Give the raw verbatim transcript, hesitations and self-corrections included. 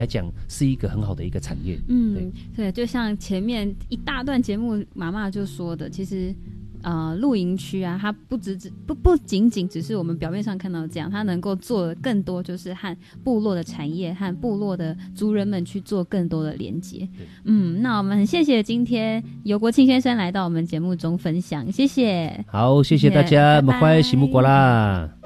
来讲是一个很好的一个产业。 嗯，对，对，就像前面一大段节目妈妈就说的，其实呃露营区啊，它不只只不不仅仅只是我们表面上看到这样，它能够做的更多，就是和部落的产业和部落的族人们去做更多的连接。嗯，那我们很谢谢今天游国庆先生来到我们节目中分享，谢谢。 好，谢谢大家， 拜拜我们欢迎喜木瓜啦。